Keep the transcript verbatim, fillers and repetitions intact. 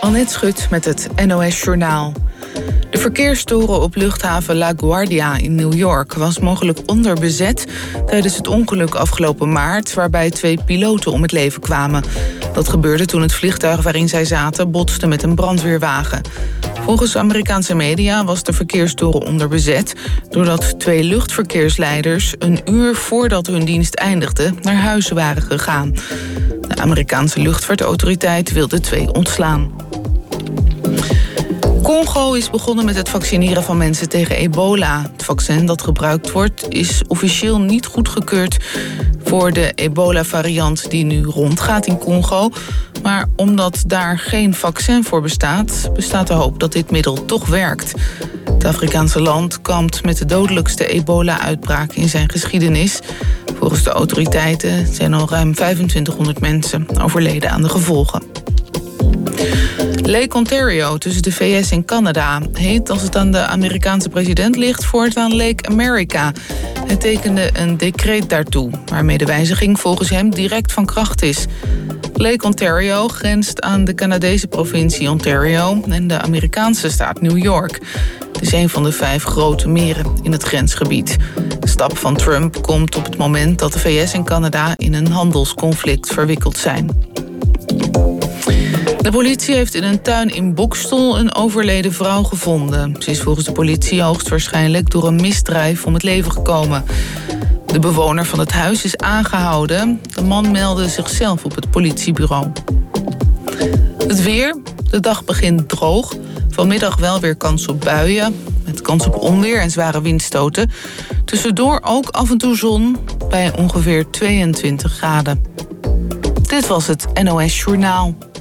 Annette Schut met het N O S Journaal. De verkeerstoren op luchthaven LaGuardia in New York was mogelijk onderbezet tijdens het ongeluk afgelopen maart, waarbij twee piloten om het leven kwamen. Dat gebeurde toen het vliegtuig waarin zij zaten botste met een brandweerwagen. Volgens Amerikaanse media was de verkeerstoren onderbezet doordat twee luchtverkeersleiders een uur voordat hun dienst eindigde naar huis waren gegaan. De Amerikaanse luchtvaartautoriteit wil de twee ontslaan. Congo is begonnen met het vaccineren van mensen tegen ebola. Het vaccin dat gebruikt wordt is officieel niet goedgekeurd voor de ebola-variant die nu rondgaat in Congo. Maar omdat daar geen vaccin voor bestaat, bestaat de hoop dat dit middel toch werkt. Het Afrikaanse land kampt met de dodelijkste ebola-uitbraak in zijn geschiedenis. Volgens de autoriteiten zijn al ruim vijfentwintighonderd mensen overleden aan de gevolgen. Lake Ontario tussen de V S en Canada heet, als het aan de Amerikaanse president ligt, voortaan Lake America. Hij tekende een decreet daartoe, waarmee de wijziging volgens hem direct van kracht is. Lake Ontario grenst aan de Canadese provincie Ontario en de Amerikaanse staat New York. Het is een van de vijf grote meren in het grensgebied. De stap van Trump komt op het moment dat de V S en Canada in een handelsconflict verwikkeld zijn. De politie heeft in een tuin in Boxtel een overleden vrouw gevonden. Ze is volgens de politie hoogstwaarschijnlijk door een misdrijf om het leven gekomen. De bewoner van het huis is aangehouden. De man meldde zichzelf op het politiebureau. Het weer. De dag begint droog. Vanmiddag wel weer kans op buien, met kans op onweer en zware windstoten. Tussendoor ook af en toe zon bij ongeveer tweeëntwintig graden. Dit was het N O S Journaal.